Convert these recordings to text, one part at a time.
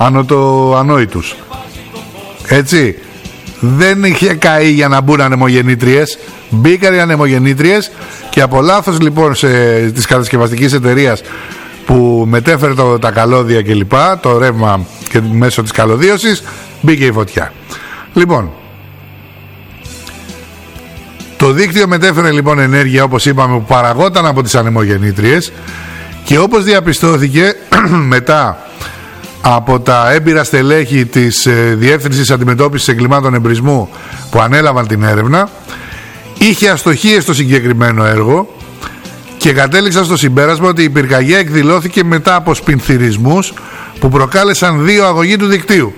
ανώ το ανόητους. Έτσι. Δεν είχε καεί για να μπουν ανεμογεννήτριες. Μπήκαν οι ανεμογεννήτριες και από λάθος λοιπόν της κατασκευαστικής εταιρείας που μετέφερε τα καλώδια και λοιπά, το ρεύμα και μέσω της καλωδίωσης, μπήκε η φωτιά. Λοιπόν, το δίκτυο μετέφερε λοιπόν ενέργεια, όπως είπαμε, που παραγόταν από τις ανεμογεννήτριες, και όπως διαπιστώθηκε μετά από τα έμπειρα στελέχη της Διεύθυνσης Αντιμετώπισης Εγκλημάτων Εμπρισμού που ανέλαβαν την έρευνα, είχε αστοχίες στο συγκεκριμένο έργο και κατέληξαν στο συμπέρασμα ότι η πυρκαγιά εκδηλώθηκε μετά από σπινθυρισμούς που προκάλεσαν 2 αγωγή του δικτύου.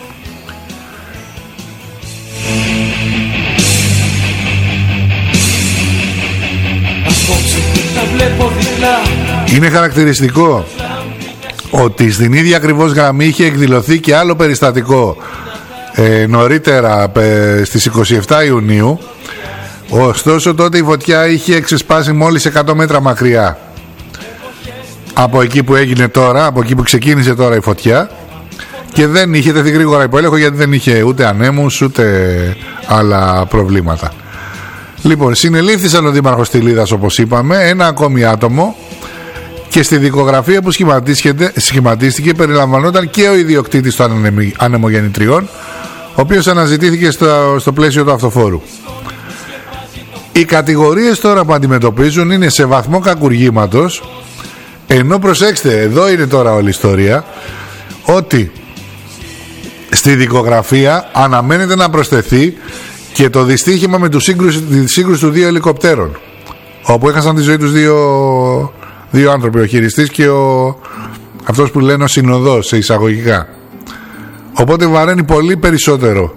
Είναι χαρακτηριστικό ότι στην ίδια ακριβώς γραμμή είχε εκδηλωθεί και άλλο περιστατικό νωρίτερα στις 27 Ιουνίου. Ωστόσο τότε η φωτιά είχε ξεσπάσει μόλις 100 μέτρα μακριά από εκεί που έγινε τώρα, από εκεί που ξεκίνησε τώρα η φωτιά, και δεν είχε τεθεί γρήγορα υπό έλεγχο, γιατί δεν είχε ούτε ανέμους ούτε άλλα προβλήματα. Λοιπόν, συνελήφθησαν ο δήμαρχος Τυλίδας, όπως είπαμε, ένα ακόμη άτομο, και στη δικογραφία που σχηματίστηκε περιλαμβανόταν και ο ιδιοκτήτης των ανεμογεννητριών, ο οποίος αναζητήθηκε στο πλαίσιο του αυτοφόρου. Οι κατηγορίες τώρα που αντιμετωπίζουν είναι σε βαθμό κακουργήματος, ενώ προσέξτε, εδώ είναι τώρα όλη η ιστορία, ότι στη δικογραφία αναμένεται να προσθεθεί και το δυστύχημα με τη σύγκρουση των 2 ελικοπτέρων, όπου έχασαν τη ζωή τους δύο άνθρωποι, ο χειριστής και αυτός που λένε ο συνοδός, σε εισαγωγικά. Οπότε βαραίνει πολύ περισσότερο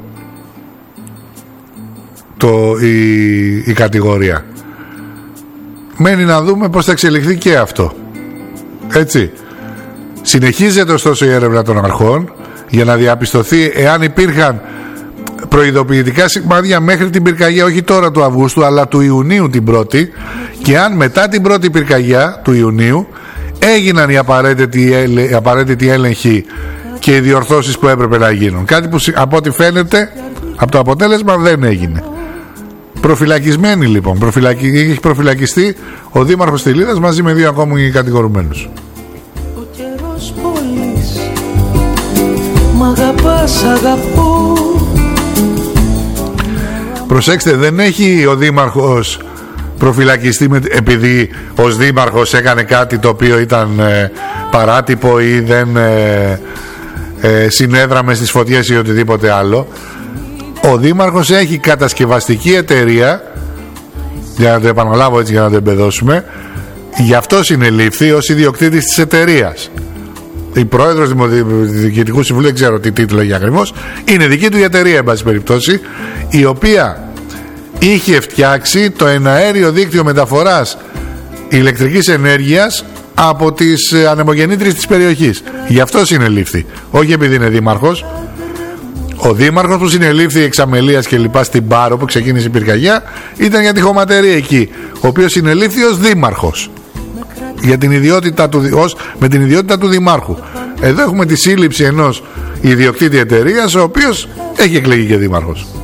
η κατηγορία. Μένει να δούμε πώς θα εξελιχθεί και αυτό. Έτσι. Συνεχίζεται ωστόσο η έρευνα των αρχών για να διαπιστωθεί εάν υπήρχαν προειδοποιητικά σημάδια μέχρι την πυρκαγιά, όχι τώρα του Αυγούστου αλλά του Ιουνίου την πρώτη, και αν μετά την πρώτη πυρκαγιά του Ιουνίου έγιναν οι απαραίτητοι έλεγχοι και οι διορθώσεις που έπρεπε να γίνουν. Κάτι που από ό,τι φαίνεται από το αποτέλεσμα δεν έγινε. Προφυλακισμένοι λοιπόν, έχει προφυλακιστεί ο δήμαρχος Τυλίδας μαζί με 2 ακόμη κατηγορουμένους. Ο καιρός πολύς, μ' αγαπάς, αγαπώ. Προσέξτε, δεν έχει ο δήμαρχος προφυλακιστεί επειδή ως δήμαρχος έκανε κάτι το οποίο ήταν παράτυπο ή δεν συνέδραμε στις φωτιές ή οτιδήποτε άλλο. Ο δήμαρχος έχει κατασκευαστική εταιρεία, για να το επαναλάβω έτσι για να το εμπεδώσουμε, γι' αυτό συνελήφθη ως ιδιοκτήτης της εταιρείας. Η πρόεδρος Διοικητικού Συμβουλίου, δεν ξέρω τι τίτλο έχει ακριβώς, είναι δική του η εταιρεία, εν πάση περιπτώσει, η οποία είχε φτιάξει το εναέριο δίκτυο μεταφοράς ηλεκτρικής ενέργειας από τις ανεμογεννήτριες της περιοχής. Γι' αυτό συνελήφθη, όχι επειδή είναι δήμαρχος. Ο δήμαρχος που συνελήφθη εξαμελίας και λοιπά στην Πάρο που ξεκίνησε η πυρκαγιά ήταν για τη χωματερία εκεί, ο οποίος συνελήφθη ως δήμαρχος για την ιδιότητα με την ιδιότητα του δημάρχου. Εδώ έχουμε τη σύλληψη ενός ιδιοκτήτη εταιρείας, ο οποίος έχει εκλεγεί και δήμαρχος.